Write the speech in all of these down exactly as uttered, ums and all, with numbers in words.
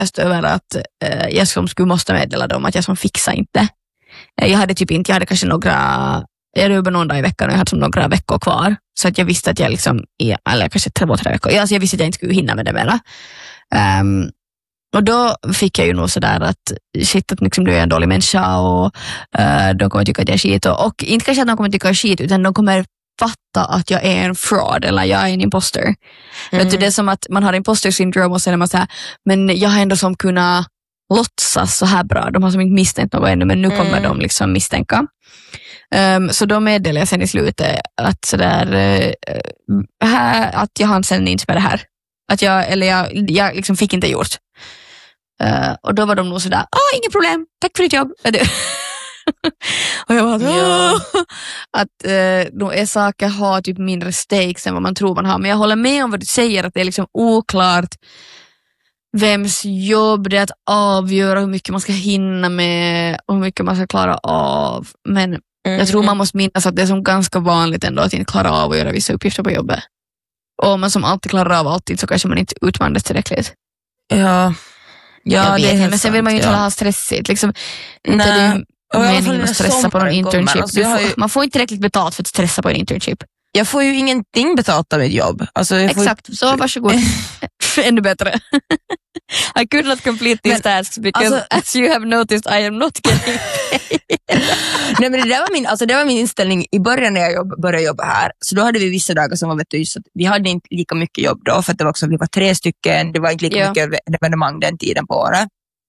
ångest över att eh, jag som skulle måste meddela dem att jag som fixar inte. Eh, jag hade typ inte, jag hade kanske några, jag hade jobbat någon dag i veckan och jag hade som några veckor kvar. Så att jag visste att jag liksom, eller kanske tre, tre veckor, alltså jag visste att jag inte skulle hinna med det mera. Um, och då fick jag ju nog sådär att shit, att liksom du är en dålig människa och uh, de kommer tycka att jag är skit. Och, och inte kanske att de kommer tycka att jag är skit, utan de kommer fatta att jag är en fraud eller jag är en imposter. Mm. Vet du, det är som att man har imposter syndrome och sen är man såhär, men jag har ändå som kunnat låtsas så här bra. De har som inte misstänkt något ännu, men nu kommer mm. de liksom misstänka. Um, så då meddelade jag sen i slutet att sådär uh, här, att jag hann sen inte med det här. Att jag, eller jag, jag liksom fick inte gjort. Uh, och då var de nog sådär, ah, inget problem, tack för ditt jobb. Och jag bara, ja. Att uh, nog är saker har typ mindre stakes än vad man tror man har. Men jag håller med om vad du säger, att det är liksom oklart vems jobb det är att avgöra hur mycket man ska hinna med och hur mycket man ska klara av. Men mm. jag tror man måste minnas att det är som ganska vanligt ändå att inte klara av att göra vissa uppgifter på jobbet. Och om man som alltid klarar av alltid så kanske man inte utmandas tillräckligt. Ja, ja det är helt men sen vill man ju inte ja. ha stressigt. Liksom, inte det meningen att stressa på någon internship. Alltså, får, ju... Man får inte tillräckligt betalt för att stressa på en internship. Jag får ju ingenting betalt av mitt jobb. Alltså, jag får... Exakt, så varsågod. Ännu bättre. I could not complete these men, tasks because alltså, as you have noticed I am not getting paid. Nej, men det där var min, alltså det var min inställning i början när jag jobb, började jobba här. Så då hade vi vissa dagar som var vet du, just att vi hade inte lika mycket jobb då för att det var också, vi var tre stycken, det var inte lika ja. mycket evenemang den tiden på året.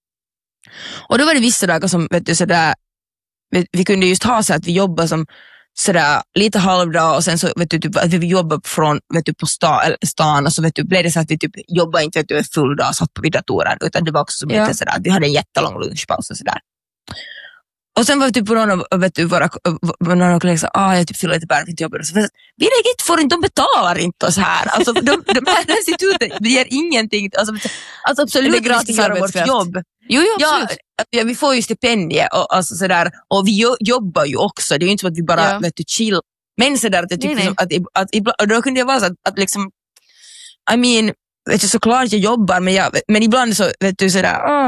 Och då var det vissa dagar som vet du, sådär, vi, vi kunde just ha så att vi jobbade som sådär lite halvdag och sen så vet du typ att vi jobbar från vet du på sta, stan och så vet du blev det så att vi typ jobbar inte vet du full dag satt på vid datoren utan det var också ja. lite sådär att vi hade en jättelång lunchpaus och sådär. Och sen var vi typ på någon av vet du våra någon kollegor sa ah jag typ fyller lite bär inte jobbar och så vi lägger inte för inte de betalar inte oss här. Alltså de de här instituten det ger ingenting alltså alltså absolut det är gratis göra vårt jobb. Jo, jo, absolut. Ja, ja, vi får ju stipendier och, alltså sådär, och vi jo, jobbar ju också. Det är ju inte så att vi bara ja. vet du, chill. Men sådär att jag tyckte nej, nej. Att, att, att ibland, och då kunde det vara så att, att liksom I mean, vet du, såklart jag jobbar men, jag, men ibland så vet du sådär åh,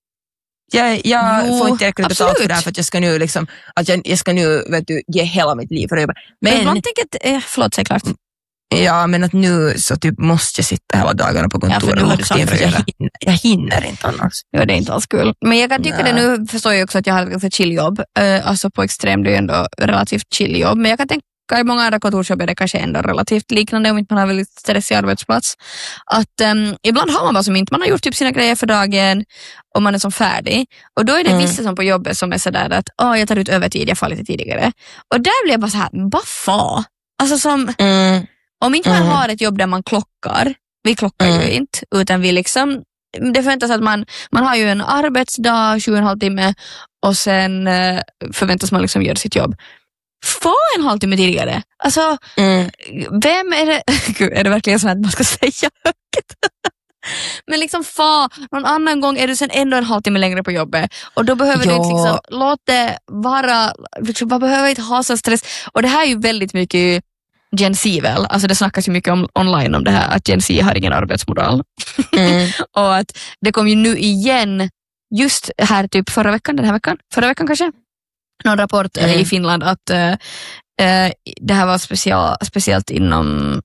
jag, jag jo, får inte tillräckligt betalt för det här för att jag ska nu liksom att jag, jag ska nu vet du, ge hela mitt liv för att jobba. Men ibland tänker jag att, eh, förlåt säg klart. Ja, men att nu så typ måste jag sitta hela dagarna på kontoret ja, och för för jag, hinner, jag hinner inte annars. Ja, det är inte alls kul. Men jag kan tycka Nej. det nu förstår jag också att jag har ett ganska chilljobb. Uh, alltså på extrem, det är ju ändå relativt chilljobb. Men jag kan tänka i många andra kontorsjobb är det kanske ändå relativt liknande om inte man har väldigt stressig arbetsplats. Att um, ibland har man bara som inte, man har gjort typ sina grejer för dagen och man är som färdig. Och då är det mm. vissa som på jobbet som är sådär att oh, jag tar ut övertid, jag får lite tidigare. Och där blir jag bara så här, vad fan? Alltså som... Mm. Om inte man mm. har ett jobb där man klockar, vi klockar mm. ju inte, utan vi liksom, det förväntas att man, man har ju en arbetsdag, tjugo och en halv timme och sen eh, förväntas man liksom göra sitt jobb. Få en halvtimme tidigare. Alltså, mm. vem är det, gud, är det verkligen så att man ska säga högt? Men liksom få, någon annan gång är du sen ändå en halvtimme längre på jobbet och då behöver ja. du inte liksom, låt det vara, liksom, man behöver inte ha så stress. Och det här är ju väldigt mycket Gen Z väl, alltså det snackas ju mycket om, online om det här att Gen Z har ingen arbetsmoral mm. och att det kom ju nu igen just här typ förra veckan, den här veckan, förra veckan kanske någon rapport mm. i Finland att uh, uh, det här var special, speciellt inom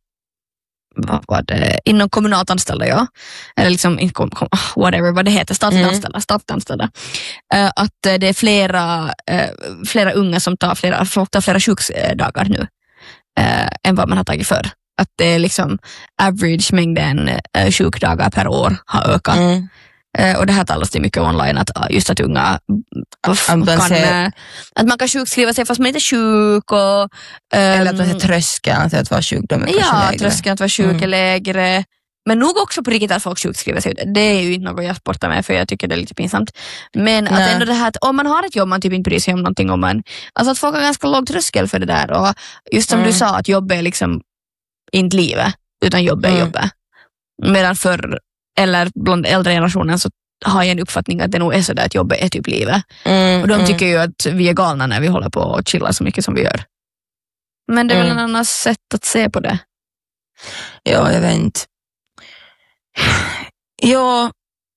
vad var det, inom kommunalt anställda ja, eller liksom whatever vad det heter, statligt mm. anställda, statligt anställda uh, att uh, det är flera uh, flera unga som tar flera, tar flera sjuksdagar nu Uh, än vad man har tagit för. Att det är liksom average-mängden uh, sjukdagar per år har ökat. Mm. Uh, och det här talas det mycket online att uh, just att unga uh, kan, uh, att man kan sjukskriva sig fast man inte är sjuk och, um, eller att man har tröskeln till att vara sjuk. De är ja, tröskeln att vara sjuk mm. är lägre. Men nog också på riktigt att folk sjukskriver sig. Det är ju inte något jag sportar med för jag tycker det är lite pinsamt. Men Nej. att ändå det här att om man har ett jobb man typ inte bryr sig om någonting om man. Alltså att folk har ganska låg tröskel för det där. Och just som mm. du sa att jobb är liksom inte livet utan jobb är mm. jobbet. Medan för eller bland äldre generationen så har jag en uppfattning att det nog är så där att jobbet är typ livet. Mm. Och de mm. tycker ju att vi är galna när vi håller på och chillar så mycket som vi gör. Men det är mm. väl en annan sätt att se på det. Ja, jag vet inte. Ja,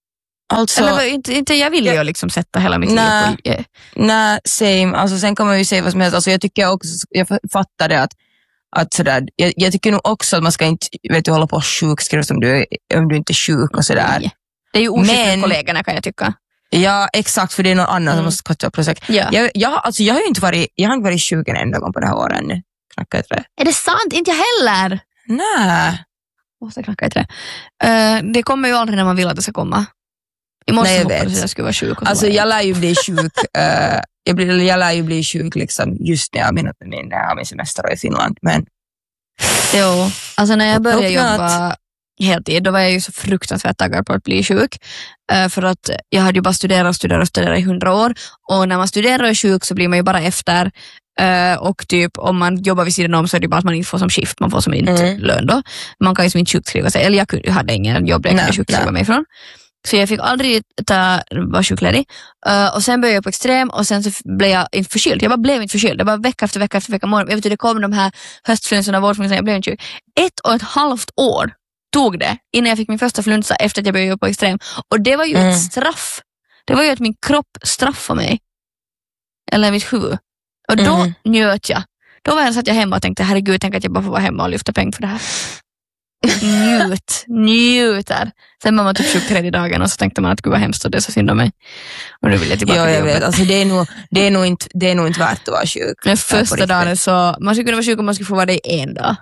Alltså, Eller inte, inte jag vill ju Ja. liksom sätta hela mitt Nej. liv på... nej, same. Alltså, sen kan man ju säga vad som helst. Alltså, jag tycker också, jag fattar det att, att sådär, jag, jag tycker nog också att man ska inte, vet du, hålla på och sjukskriva om du, om du inte är sjuk och sådär. Nej. Det är ju oskick med Men- kollegorna kan jag tycka. Ja, exakt, för det är någon annan Mm. som måste kotta upp projekt. Ja. Jag, jag, alltså, jag har ju inte varit, jag har inte varit sjuk en enda gång på det här året ännu. Knacka i trä. Är det sant? Inte jag heller. Nej. Måste knacka i trä. Uh, det kommer ju aldrig när man vill att det ska komma. I morse Nej, jag hoppades vet. jag att jag skulle vara sjuk. Och så Alltså var jag lär ju bli sjuk. uh, jag, blir, jag lär ju bli sjuk liksom just när jag har min, min, när jag har min semester i Finland. Men Jo, alltså när jag började Hopp not. jobba heltid, då var jag ju så fruktansvärt taggad på att bli sjuk. Uh, för att jag hade ju bara studerat och studerat och studerat i hundra år. Och när man studerar och är sjuk så blir man ju bara efter. Uh, och typ om man jobbar vid sidan om så är det bara att man inte får som skift, man får som inte Mm. lön då. Man kan ju som inte sjukskriva sig, eller jag, kunde, jag hade ingen jobb där jag Nej, kunde sjukskriva nej. mig ifrån. Så jag fick aldrig ta, vara sjukledig. Uh, och sen började jag på extrem och sen så blev jag inte förkyld. Jag bara blev inte förkyld. Det var vecka efter vecka efter vecka. Morgon. Jag vet inte, det kom de här höstflunsorna, vårflunsorna, jag blev inte sjuk. Ett och ett halvt år tog det innan jag fick min första flunsa efter att jag började på extrem. Och det var ju Mm. ett straff. Det var ju att min kropp straffade mig. Eller mitt huvud. Och då Mm. njöt jag. Då var jag satt jag hemma och tänkte, herregud, tänk att jag bara får vara hemma och lyfta pengar för det här. Njut, njuter. Sen var man typ sjuk tredje dagen och så tänkte man att gud vad hemskt och det är så synd om mig. Och nu vill jag tillbaka ja, till jag jobbet. vet. Alltså, det, är nog, det, är nog inte, det är nog inte värt att vara sjuk. Men Ja, första på riktigt. dagen så, man skulle kunna vara sjuk om man skulle få vara det i en dag.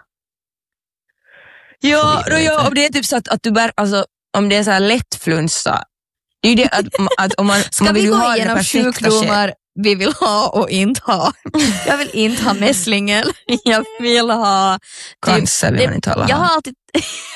Ja, Så då, vidare. ja, om det är typ så att, att du bär, alltså, om det är så här lätt flunsa. Det är ju det att, att om man, Ska man vill vi ju gå ha det igenom perfekta sjukdomar vi vill ha och inte ha? Jag vill inte ha mässlingen. Jag vill ha... Typ, cancer vill det- man inte hålla jag ha. har alltid...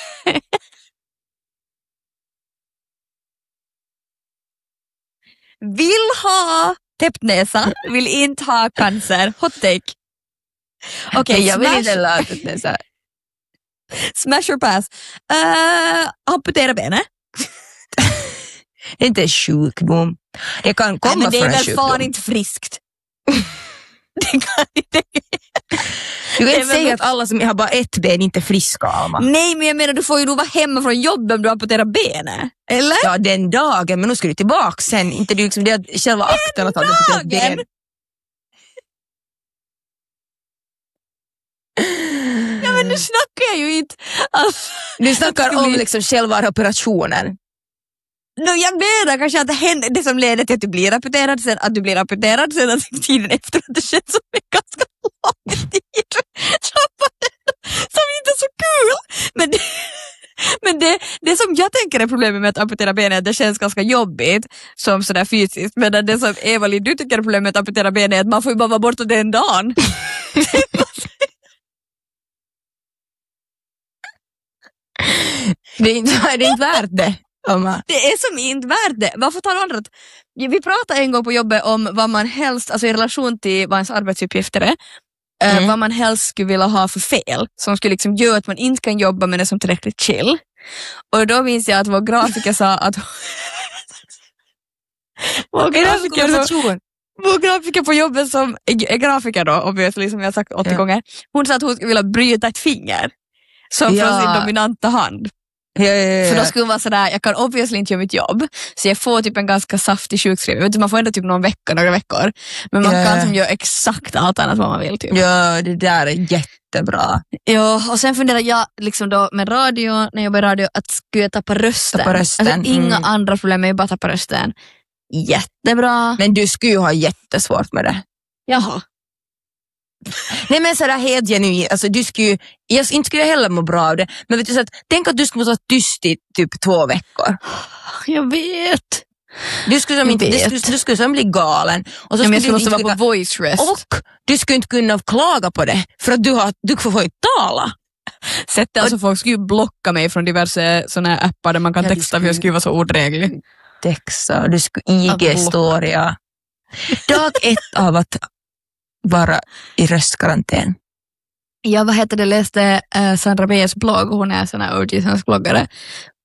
vill ha täppnäsa, vill inte ha cancer. Hot take. Okej, Okay, jag vill smash, inte heller att det är så här. smash or pass. Uh, amputera benet. Det är inte en sjukdom. Det kan komma Nej, men det är från en väl sjukdom. fan inte friskt. det kan inte. Du kan det är inte väl- säga att alla som har bara ett ben inte är friska, Alma. Nej, men jag menar du får ju då vara hemma från jobbet om du amputerar benet. Eller? Ja, den dagen, men nu ska du tillbaka sen. Inte du liksom det att själva akten att ha ett dagen? ben. Ja, men nu snackar jag ju inte. Alltså, Du snackar skulle om bli- liksom själva operationen. no, jag menar kanske att det händer det som leder till att du blir amputerad, sen att du blir amputerad, sen att tiden efter att det känns som en ganska lång tid. Som inte är så kul. Men det, men det, det som jag tänker är problemet med att amputera benet är att det känns ganska jobbigt som sådär fysiskt. Men det som Eva-Lind, du tycker är problemet med att amputera benet är att man får ju bara vara borta den dagen. Det är inte, det är inte värt det, Alma. Det är som inte värt det. Varför tar andra att... Vi pratade en gång på jobbet om vad man helst, alltså i relation till vad ens arbetsuppgifter är, eh, Mm. vad man helst skulle vilja ha för fel som skulle liksom göra att man inte kan jobba med det som tillräckligt chill. Och då minns jag att vår grafiker sa att vår Är det här för grafiker, som, konversation? vår grafiker på jobbet som är grafiker då, obviously, som jag har sagt åttio Ja. gånger, hon sa att hon skulle vilja bryta ett finger som Ja. från sin dominanta hand. Ja, ja, ja. För då skulle man vara sådär, jag kan obviously inte göra mitt jobb, så jag får typ en ganska saftig sjukskrivning. Vet du, man får ändå typ någon vecka, några veckor. Men man Ja. kan som göra exakt allt annat vad man vill. Typ. Ja, det där är jättebra. Ja, och sen funderar jag liksom då med radio, när jag jobbar i radio, att skulle jag tappa rösten? Tappa rösten, Alltså, inga mm. andra problem, jag bara tappa rösten. Jättebra. Men du skulle ju ha jättesvårt med det. Jaha. Nej, men sådär helt genuint, alltså du skulle ju, jag inte skulle jag heller må bra av det, men vet du så att, tänk att du skulle vara tyst i typ två veckor. Jag vet. Du skulle som Jag inte, du vet. skulle, du skulle som bli galen. Och så Ja, men jag skulle skulle du måste inte vara på kunna- voice rest. Och du skulle inte kunna klaga på det, för att du, har, du får inte tala. Sättet, alltså folk skulle ju blocka mig från diverse såna här appar där man kan Ja, det texta för skulle- jag skulle vara så ordreglig. Texa, du skulle Att I blocka. G-storia. Dag ett av att vara i röstkarantän. Jag vad heter det, läste uh, Sandra B's blogg, hon är sån här O G svensk bloggare.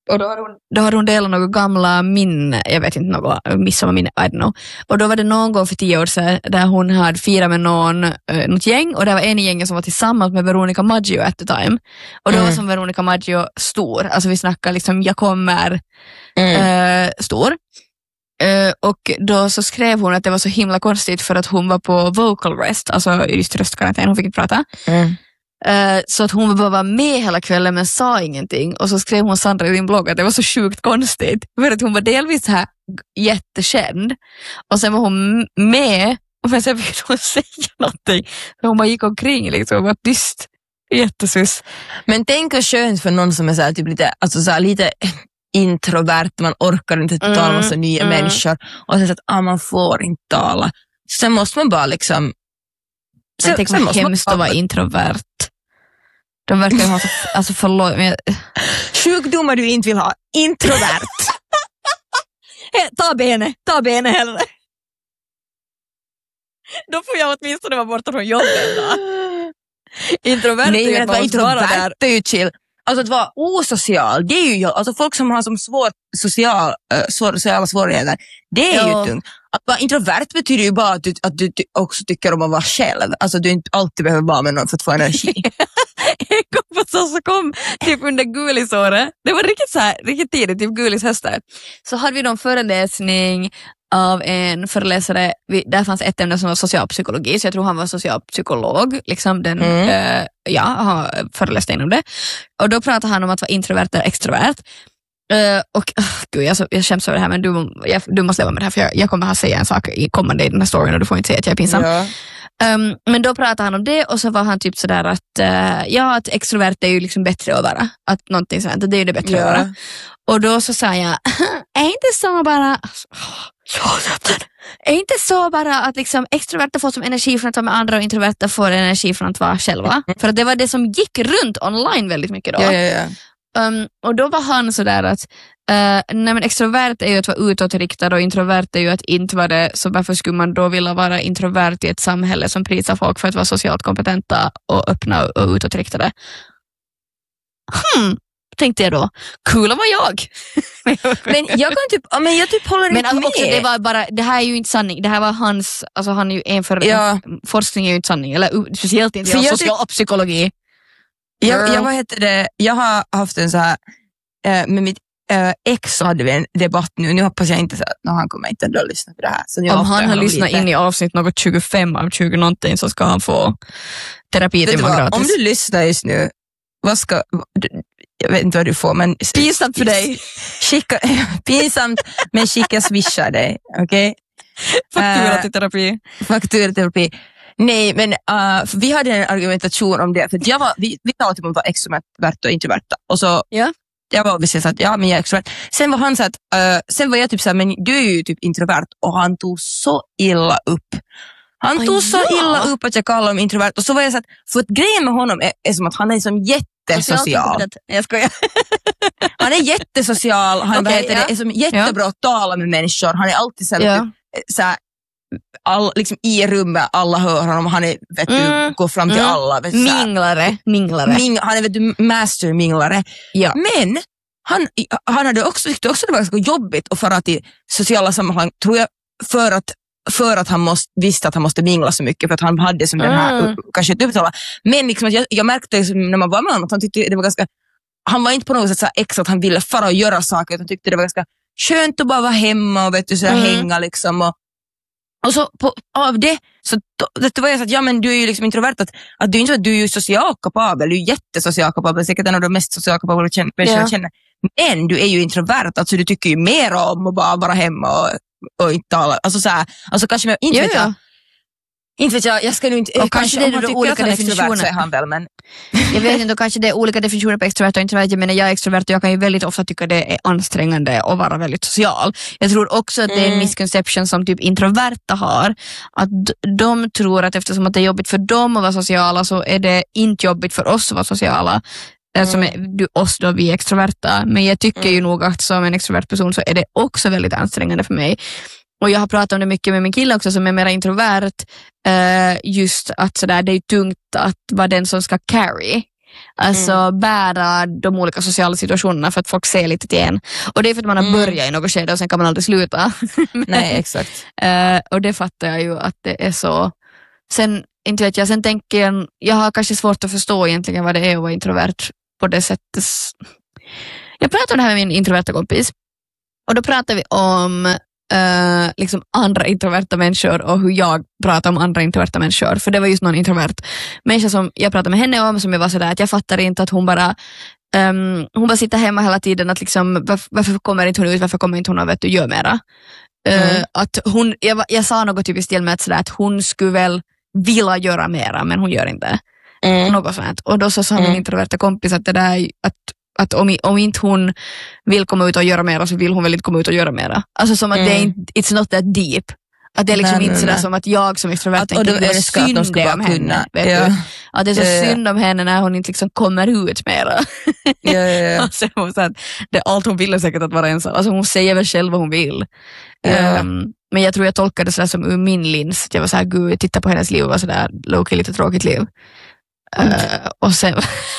Och då har hon, då har hon delat några gamla minne, jag vet inte, något midsommarminne, I don't know. Och då var det någon gång för tio år sedan där hon hade firat med någon, äh, något gäng, och det var en i gängen som var tillsammans med Veronica Maggio at the time. Och då mm. var som Veronica Maggio stor, alltså vi snackar liksom, jag kommer mm. äh, stor. Uh, och då så skrev hon att det var så himla konstigt för att hon var på vocal rest, alltså just röstkarantän, hon fick inte prata. Mm. Uh, så att hon bara var med hela kvällen men sa ingenting. Och så skrev hon Sandra i din blogg att det var så sjukt konstigt. För att hon var delvis här jättekänd. Och sen var hon med, men sen fick hon säga någonting. Så hon bara gick omkring liksom och var tyst. Jättesus. Men tänk vad skönt för någon som är så här, typ lite, alltså så här, lite introvert, man orkar inte tala med mm, så nya mm. människor. Och sen så att ah, man får inte tala. Sen måste man bara liksom... Jag tänker vad hemskt att vara introvert. De verkar ha så, alltså förlåt, men jag... Sjukdomar du inte vill ha. Introvert. Hey, ta benet, ta benet hellre. Då får jag åtminstone vara borta från jobbet då. Introvert. Nej, men att vara introvert är ju chill. Alltså att vara osocial, det är ju, alltså folk som har som svår social, äh, svår, sociala svårigheter, det är ja. ju tungt. Att vara introvert betyder ju bara att du, att du ty- också tycker om att vara själv. Alltså du inte alltid behöver vara med någon för att få energi. Jag kom på så, så kom typ under gulisåret. Det var riktigt så här, riktigt tidigt, typ gulishöster. Så hade vi någon föreläsning av en föreläsare, vi, där fanns ett ämne som var socialpsykologi, så jag tror han var socialpsykolog, liksom den, mm. uh, ja, han föreläste inom det. Och då pratade han om att vara introvert eller extrovert. Uh, och uh, gud, jag, jag skäms över det här, men du, jag, du måste leva med det här, för jag, jag kommer att säga en sak i kommande i den här storyn och du får inte säga att jag är pinsam. Ja. Um, men då pratade han om det och så var han typ sådär att uh, ja, att extrovert är ju liksom bättre att vara. Att någonting sånt, det är ju det bättre ja. att vara. Och då så sa jag, är inte så bara... Är inte så bara att liksom extroverta får som energi från att vara med andra och introverta får energi från att vara själva? För att det var det som gick runt online väldigt mycket då. Ja, ja, ja. Um, och då var han sådär att uh, nej, men extrovert är ju att vara utåtriktad och introvert är ju att inte vara det, så varför skulle man då vilja vara introvert i ett samhälle som prisar folk för att vara socialt kompetenta och öppna och utåtriktade? Hmm, tänkte jag då. Kul att vara jag. Men jag kan typ, men jag typ håller men inte med. Också, det var bara, det här är ju inte sanning. Det här var hans, alltså han är ju en för ja. forskning är ju inte sanning, eller speciellt inte jag socialpsykologi. Jag, jag, vad heter det? Jag har haft en så här eh, med mitt eh, ex så hade vi en debatt nu. Nu hoppas jag inte så att no, han kommer inte att lyssna på det här. Så om han har lyssnat lite in i avsnitt något tjugofem av tjugo någonting så ska han få terapi till mig gratis. Om du lyssnar just nu, vad ska du, jag vet inte vad du får, men pinsamt för dig. Skicka, pinsamt, men skicka swishar dig, okej? Okay? Faktura till terapi. Faktura till terapi. Nej, men uh, vi hade en argumentation om det. För jag var, vi, vi talade typ om att vara extrovert och introverta. Och så, yeah. jag var visst att ja, men jag är extrovert. Sen var han så att, uh, sen var jag typ så här, men du är ju typ introvert. Och han tog så illa upp. Han oh, tog ja. så illa upp att jag kallade honom introvert. Och så var jag så att, för att grejen med honom är, är som att han är som jättesocial. Jag skojar. Han är jättesocial. Han okay, ja. det, är som jättebra ja. att tala med människor. Han är alltid så här, ja. så här all, liksom i rummet, alla hör honom, han är, vet du, mm. går fram till mm. alla. Vet du, minglare. minglare. Ming, han är, vet du, master minglare. Ja. Men han, han hade också tyckt också det var ganska jobbigt att fara till sociala sammanhang, tror jag, för att, för att han måste, visste att han måste mingla så mycket, för att han hade som mm. den här, kanske inte upptala. Men liksom, jag, jag märkte liksom, när man var med honom att han tyckte det var ganska, han var inte på något sätt så extra att han ville fara och göra saker, utan han tyckte det var ganska skönt att bara vara hemma och vet du, så mm. hänga liksom och Och så på, av det, så det var jag så att ja, men du är ju liksom introvert, att, att du är inte att du är ju socialt kapabel, du är jättesocialt kapabel, säkert en av de mest socialt kapabla människor jag känner. Men du är ju introvert, alltså du tycker ju mer om att bara vara hemma och, och inte tala, alltså så här, alltså kanske med, inte vet jag, inte vet jag, jag ska nu inte, och kanske, kanske det är olika definitioner så är han väl, men jag vet inte, och kanske det är olika definitioner på extrovert och introvert. Jag menar, jag är extrovert och jag kan ju väldigt ofta tycka det är ansträngande att vara väldigt social. Jag tror också att det är en misconception som typ introverta har, att de tror att eftersom att det är jobbigt för dem att vara sociala så är det inte jobbigt för oss att vara sociala. Mm. Som är, du, oss då, vi är extroverta. Men jag tycker mm. ju nog att som en extrovert person så är det också väldigt ansträngande för mig. Och jag har pratat om det mycket med min kille också som är mer introvert. Uh, just att sådär, det är tungt att vara den som ska carry. Alltså Mm. bära de olika sociala situationerna för att folk ser lite till en. Och det är för att man har Mm. börjat i något skede och sen kan man aldrig sluta. Men, Nej, exakt. eh, och det fattar jag ju att det är så. Sen, inte vet jag, sen tänker jag, jag har kanske svårt att förstå egentligen vad det är att vara introvert på det sättet. Jag pratade om det här med min introverta kompis. Och då pratar vi om uh, liksom andra introverta människor och hur jag pratar om andra introverta människor. För det var just någon introvert människa som jag pratade med henne om, som jag var sådär att jag fattar inte att hon bara um, hon bara sitter hemma hela tiden, att liksom, varför, varför kommer inte hon ut, varför kommer inte hon och vet du gör mera. Uh, Mm. att hon, jag, jag sa något typ i stil med att, sådär, att hon skulle väl vilja göra mera, men hon gör inte. Mm. Något sånt. Och då så sa min Mm. introverta kompis att det där, att att om, om inte hon vill komma ut och göra mera, så vill hon väl inte komma ut och göra mera. Alltså som att Mm. det är inte, it's not that deep. Att det är liksom Nej, inte nej, sådär nej. som att jag som extrovert Att, och tänker de att det är önskar att de synd skulle om bara henne. kunna. Vet Ja. du? Att det är så Ja, ja, ja. synd om henne när hon inte liksom kommer ut mera. Ja, ja, ja. Alltså, hon sa att det, allt hon vill är säkert att vara ensam. Alltså hon säger väl själv vad hon vill. Ja. Um, men jag tror jag tolkade det sådär som ur min lins. Jag var såhär, gud, titta på hennes liv och var sådär, Loki, lite tråkigt liv. Uh, och sen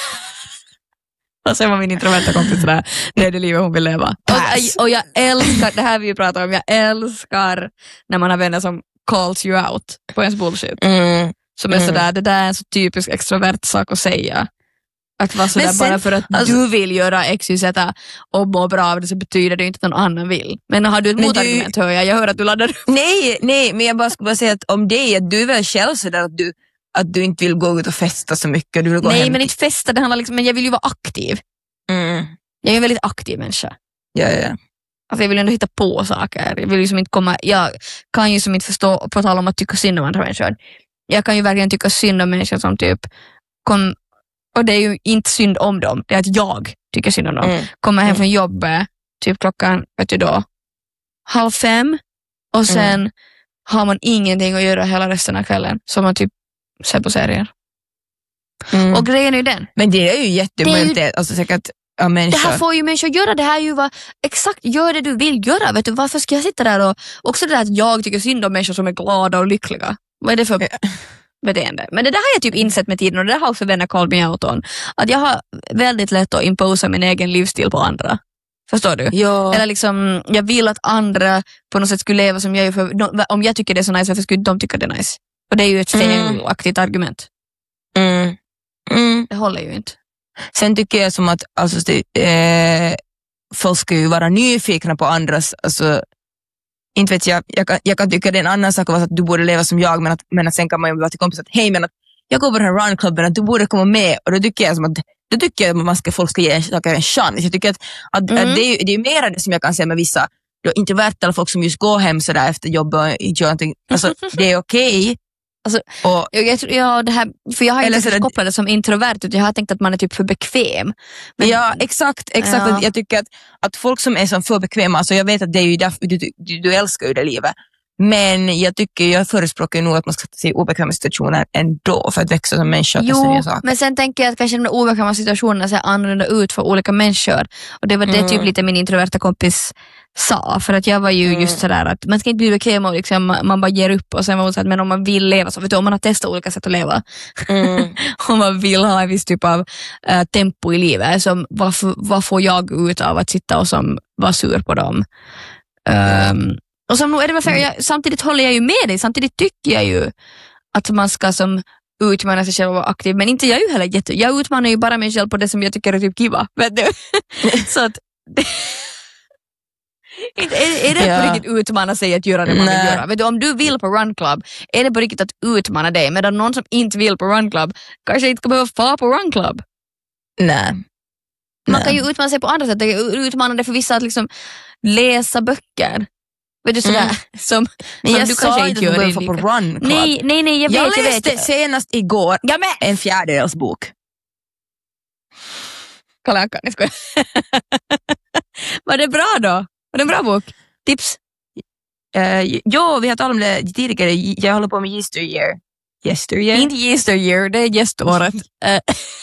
och sen var min introverta kompis där, det är det livet hon vill leva. Och, och jag älskar, det här vi pratar om, jag älskar när man har vänner som calls you out på ens bullshit. Mm. Som är Mm. sådär, det där är en så typisk extrovert sak att säga. Att vara sådär, Men sen- bara för att alltså- du vill göra X, Y, Z och må bra av det, så betyder det inte att någon annan vill. Men har du ett Men du- motargument, hör jag? Jag hör att du laddar upp. Nej, nej, men jag bara skulle bara säga att om det är att du är väl själv sådär att du, att du inte vill gå ut och festa så mycket. Du vill gå Nej, hem. men inte festa, det handlar liksom, men jag vill ju vara aktiv. Mm. Jag är en väldigt aktiv människa. Ja, ja. Alltså jag vill ändå hitta på saker. Jag vill ju som inte komma, jag kan ju som inte förstå, på tal om att tycka synd om andra människor. Jag kan ju verkligen tycka synd om människor som typ kom, och det är ju inte synd om dem, det är att jag tycker synd om dem. Mm. Kommer hem Mm. från jobbet typ klockan, vet du då, halv fem, och sen Mm. har man ingenting att göra hela resten av kvällen, som man typ ser på serier. Mm. Och grejen är ju den, Men det är ju jättemajoritet, alltså säkert av det människor. här får ju människor göra, det här är ju vad, exakt, gör det du vill göra. Vet du, varför ska jag sitta där och, också det där att jag tycker synd om människor som är glada och lyckliga. Vad är det för Ja. beteende? Men det där har jag typ insett med tiden, och det där har också vänner called me out on. Att jag har väldigt lätt att imposa min egen livsstil på andra. Förstår du? Ja. Eller liksom, jag vill att andra på något sätt skulle leva som jag gör. För no, om jag tycker det är så nice, varför skulle de tycka det är nice? Och det är ju ett Mm. felaktigt argument. Mm. Mm. Det håller ju inte. Sen tycker jag som att alltså, det, eh, folk ska ju vara nyfikna på andras, alltså, inte vet jag, jag kan, jag kan tycka det är en annan sak att du borde leva som jag, men att, men att sen kan man ju vara till kompis att hej, men att jag går på den här runklubben, att du borde komma med, och då tycker jag som att då tycker jag att man ska, folk ska ge saker en chans. Jag tycker att, att, Mm. att det, är, ju- det är mer det som jag kan säga med vissa då, introverta eller folk som just går hem sådär efter jobb och inte gör någonting. Alltså, det är okej. Alltså, Och Jag, jag, tror- ja, det här, för jag har Eller inte sådär- kopplat det som introvert, utan jag har tänkt att man är typ för bekväm. Men, ja, exakt. exakt. Ja. Att jag tycker att, att folk som är så för bekväma, alltså jag vet att det är ju därför, du, du, du älskar ju det livet. Men jag tycker, jag förespråkar ju nog att man ska se obekväma situationer ändå för att växa som människa och testa Jo, nya saker. men sen tänker jag att kanske de obekväma situationerna ser annorlunda ut för olika människor. Och det var det Mm. typ lite min introverta kompis sa. För att jag var ju Mm. just sådär att man ska inte bli bekväm och liksom, man, man bara ger upp. Och sen var hon så att men om man vill leva så, vet du, om man har testat olika sätt att leva. Mm. Om man vill ha en viss typ av uh, tempo i livet. Som, vad, f- vad får jag ut av att sitta och som vara sur på dem? Um, och som, är det varför jag, samtidigt håller jag ju med dig. Samtidigt tycker jag ju att man ska som utmana sig själv och vara aktiv. Men inte jag är ju heller jätte... Jag utmanar ju bara mig själv på det som jag tycker är typ kiva. Vet du? Så att... Inte- är, är det Ja. på riktigt utmana sig att göra det man Nej. vill göra? Vet du, om du vill på Run Club, är det på riktigt att utmana dig? Medan någon som inte vill på Run Club kanske inte ska behöva få på Run Club. Nej. Man Nej. kan ju utmana sig på andra sätt. Det är utmanande för vissa att liksom läsa böcker. Vet du, sådär. Mm. Som, Men som jag du sa kanske inte inte att gör du i behöver få din- på Run Club. Nej, nej, nej, jag vet, jag jag läste vet. senast igår Ja, men! en fjärdedels bok. Kalle Anka, jag skojar. Var det bra då? Var det en bra bok? Tips? Uh, jo, vi har talat om det tidigare. Jag håller på med Yesteryear. Yesteryear? Inte Easter year, det är gäståret. Eh,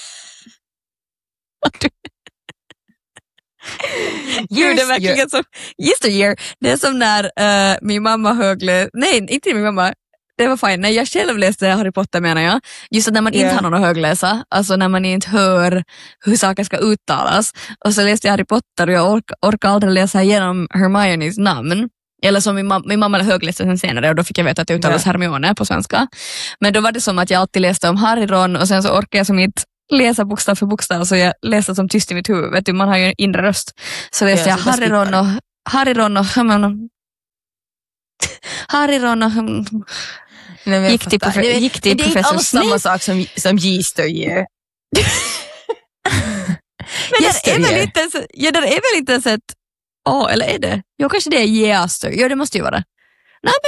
Gud, det är verkligen som Easter year. Det är som när uh, min mamma högle... Nej, inte min mamma. det var fint. När jag själv läste Harry Potter menar jag. Just att när man Yeah. inte har någon att högläsa, alltså när man inte hör hur saker ska uttalas. Och så läste jag Harry Potter och jag ork, orkar aldrig läsa igenom Hermiones namn. Eller som min, mam- min mamma högläste sen senare och då fick jag veta att det uttalas Yeah. Hermione på svenska. Men då var det som att jag alltid läste om Harry, Ron och sen så orkar jag som inte läsa bokstav för bokstav så jag läste som tyst i mitt huvud. Vet du, man har ju en inre röst. Så läste Ja, jag så Harry, Ron och Harry, Ron och Harry, Ron och Nej, men jag gick till, fattar. profe- Det- gick till det är inte professor alls samma Snape. sak som, som Gister gör. Men Gäster det är väl gör. inte ens, ja, det är väl inte ens ett, åh, eller är det? Jo, kanske det är Geaster. Jo, det måste ju vara. Nej,